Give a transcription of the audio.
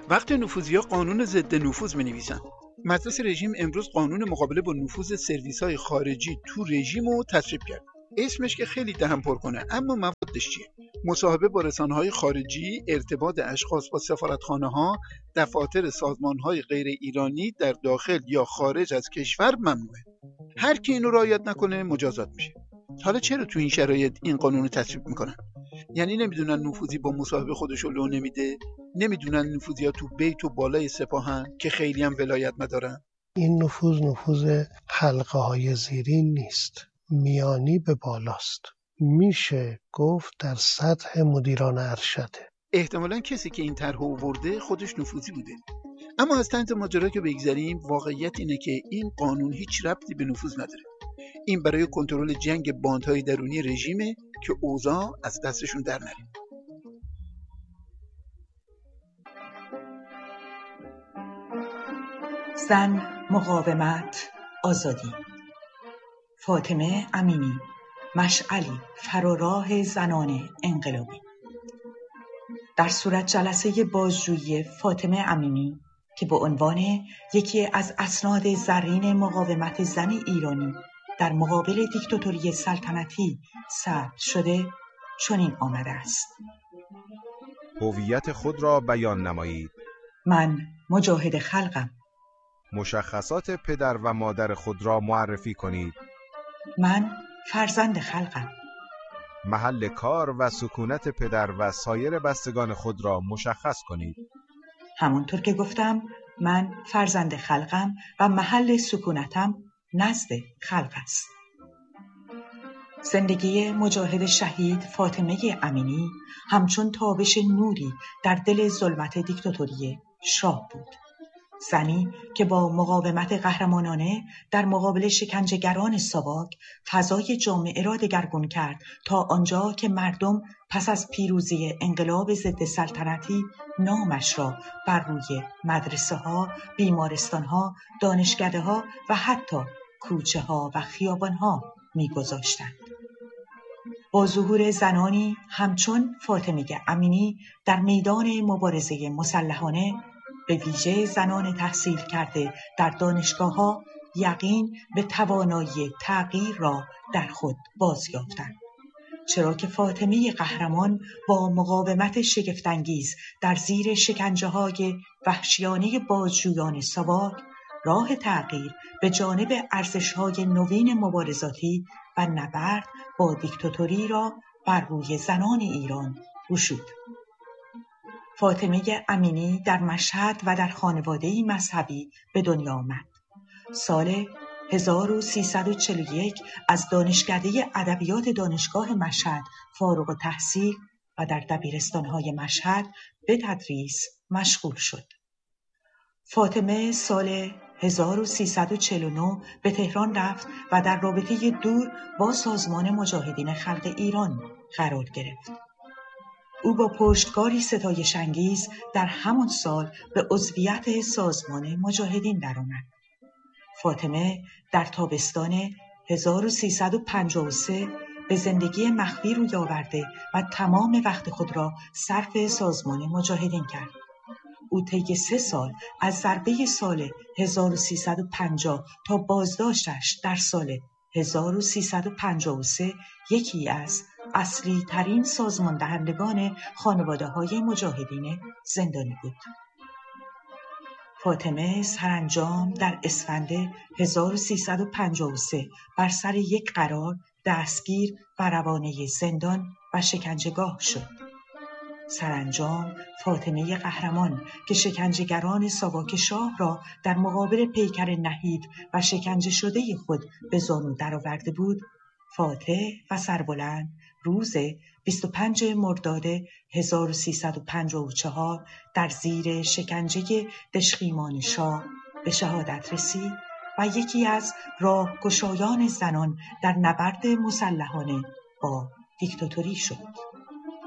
وقت نفوذی‌ها قانون ضد نفوذ می‌نویسن. مجلس رژیم امروز قانون مقابله با نفوذ سرویس‌های خارجی تو رژیم رو تصویب کرد. اسمش که خیلی دهن پر کنه، اما موادش چیه؟ مصاحبه با رسانه‌های خارجی، ارتباط اشخاص با سفارتخانه‌ها، دفاتر سازمان‌های غیر ایرانی در داخل یا خارج از کشور ممنوعه. هر کی اینو رعایت نکنه مجازات میشه. حالا چرا تو این شرایط این قانون رو تصویب میکنن؟ یعنی نمیدونن نفوذی با مصاحبه خودشو لو نمیده؟ نمیدونن نفوذی‌ها تو بیت و بالای سپاهن که خیلی هم ولایت ندارن؟ این نفوذ حلقه های زیرین نیست، میانی به بالاست. میشه گفت در سطح مدیران ارشده. احتمالاً کسی که این طرح آورده خودش نفوذی بوده. اما از طنز ماجرا که بگذریم، واقعیت اینه که این قانون هیچ ربطی به نفوذ نداره. این برای کنترل جنگ باندهای درونی رژیمه که اوضاع از دستشون در نره. زن، مقاومت، آزادی. فاطمه امینی، مشعلی فراراه زنان انقلابی. در صورت جلسه بازجویی فاطمه امینی که به عنوان یکی از اسناد زرین مقاومت زن ایرانی در مقابل دیکتاتوری سلطنتی ثبت شده، چنین آمده است: هویت خود را بیان نمایید. من مجاهد خلقم. مشخصات پدر و مادر خود را معرفی کنید. من فرزند خلقم. محل کار و سکونت پدر و سایر بستگان خود را مشخص کنید. همونطور که گفتم، من فرزند خلقم و محل سکونتم نزد خلق است. زندگی مجاهد شهید فاطمه امینی همچون تابش نوری در دل ظلمت دیکتاتوری شاه بود. زنی که با مقاومت قهرمانانه در مقابل شکنجهگران ساواک فضای جامعه را دگرگون کرد تا آنجا که مردم پس از پیروزی انقلاب ضد سلطنتی نامش را بر روی مدرسه ها، بیمارستان ها، دانشکده ها و حتی کوچه ها و خیابان ها می گذاشتند. با ظهور زنانی همچون فاطمه امینی در میدان مبارزه مسلحانه، به ویژه زنان تحصیل کرده در دانشگاه‌ها، یقین به توانایی تغییر را در خود بازیافتند. چرا که فاطمه قهرمان با مقاومت شگفت‌انگیز در زیر شکنجه‌های وحشیانه بازجویان ساواک، راه تغییر به جانب ارزش‌های نوین مبارزاتی و نبرد با دیکتاتوری را بر روی زنان ایران گشود. فاطمه امینی در مشهد و در خانواده‌ای مذهبی به دنیا آمد. سال 1341 از دانشکده ادبیات دانشگاه مشهد فارغ التحصیل و در دبیرستان‌های مشهد به تدریس مشغول شد. فاطمه سال 1349 به تهران رفت و در رابطه دور با سازمان مجاهدین خلق ایران قرار گرفت. او با پشتکاری ستایش‌انگیز در همان سال به عضویت سازمان مجاهدین درآمد. فاطمه در تابستان 1353 به زندگی مخفی روی آورده و تمام وقت خود را صرف سازمان مجاهدین کرد. او طی 3 سال از ضربه سال 1350 تا بازداشتش در سال 1353 یکی از اصلی ترین سازمان دهندگان خانواده های مجاهدین زندانی بود. فاطمه سرانجام در اسفند 1353 بر سر یک قرار دستگیر و روانه زندان و شکنجهگاه شد. سرانجام فاطمه قهرمان که شکنجهگران ساواک شاه را در مقابل پیکر نهید و شکنجه شده خود به زانو درآورده بود، فاتح و سربلند روز 25 مرداد 1354 در زیر شکنجه دشخیمان شاه به شهادت رسید و یکی از راهگشایان زنان در نبرد مسلحانه با دیکتاتوری شد.